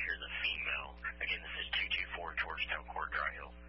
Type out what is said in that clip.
hear the female. Again, this is 224 Georgetown Court, Dry Hill.